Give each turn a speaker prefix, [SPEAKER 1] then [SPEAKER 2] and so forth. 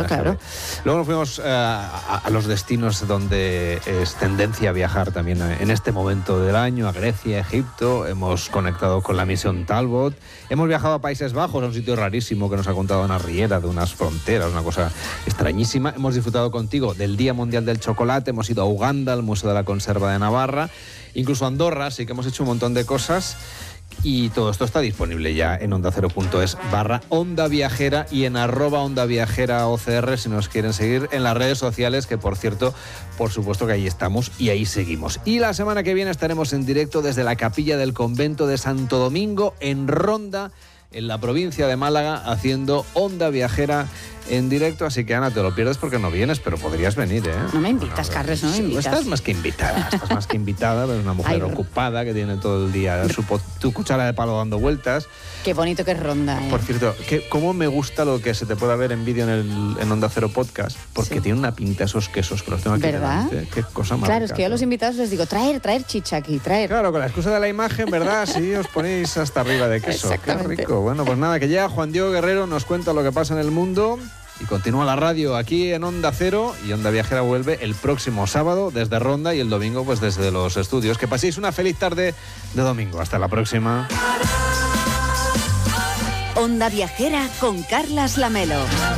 [SPEAKER 1] Claro.
[SPEAKER 2] Luego nos fuimos a los destinos donde es tendencia a viajar también en este momento del año, a Grecia, Egipto. Hemos conectado con la misión Talbot. Hemos viajado a Países Bajos, a un sitio rarísimo que nos ha contado Ana Riera, de unas fronteras, una cosa extrañísima. Hemos disfrutado contigo del Día Mundial del Chocolate. Hemos ido a Uganda, al Museo de la Conserva de Navarra, incluso a Andorra, así que hemos hecho un montón de cosas. Y todo esto está disponible ya en ondacero.es/Onda Viajera y en @Onda Viajera OCR si nos quieren seguir en las redes sociales, que por cierto, por supuesto que ahí estamos y ahí seguimos. Y la semana que viene estaremos en directo desde la capilla del convento de Santo Domingo en Ronda, en la provincia de Málaga, haciendo Onda Viajera en directo, así que Ana, te lo pierdes porque no vienes, pero podrías venir, ¿eh?
[SPEAKER 1] No me invitas, Carles, no me invitas.
[SPEAKER 2] Estás más que invitada, eres una mujer ocupada que tiene todo el día tu cuchara de palo dando vueltas.
[SPEAKER 1] Qué bonito que es Ronda, ¿eh?
[SPEAKER 2] Por cierto, cómo me gusta lo que se te pueda ver en vídeo en Onda Cero Podcast, porque
[SPEAKER 1] sí,
[SPEAKER 2] tiene una pinta esos quesos que los tengo aquí delante. Qué cosa más
[SPEAKER 1] Claro,
[SPEAKER 2] rica,
[SPEAKER 1] es que yo a los invitados les digo, traer chicha aquí, traer.
[SPEAKER 2] Claro, con la excusa de la imagen, ¿verdad? Sí, os ponéis hasta arriba de queso. Qué rico. Bueno, pues nada, que llega Juan Diego Guerrero, nos cuenta lo que pasa en el mundo. Y continúa la radio aquí en Onda Cero, y Onda Viajera vuelve el próximo sábado desde Ronda y el domingo pues desde los estudios. Que paséis una feliz tarde de domingo. Hasta la próxima.
[SPEAKER 3] Onda Viajera con Carlas Lamelo.